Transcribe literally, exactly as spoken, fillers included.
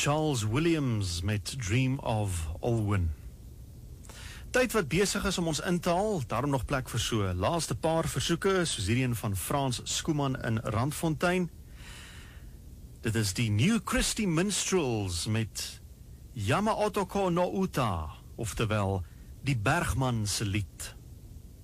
Charles Williams met Dream of Alwyn. Tyd wat besig is om ons in te haal, daarom nog plek vir so laaste paar versoeke, soos hierdie een van Frans Schoeman in Randfontein. Dit is die New Christie Minstrels met Yama Otoko no Uta, oftewel die Bergman se lied.